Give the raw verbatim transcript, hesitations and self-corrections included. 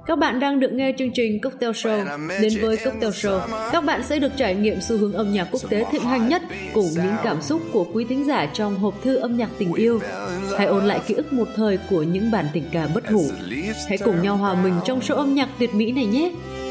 Các bạn đang được nghe chương trình Cocktail Show. Đến với Cocktail Show, các bạn sẽ được trải nghiệm xu hướng âm nhạc quốc tế thịnh hành nhất cùng những cảm xúc của quý thính giả trong hộp thư âm nhạc tình yêu. Hãy ôn lại ký ức một thời của những bản tình ca bất hủ. Hãy cùng nhau hòa mình trong show âm nhạc tuyệt mỹ này nhé.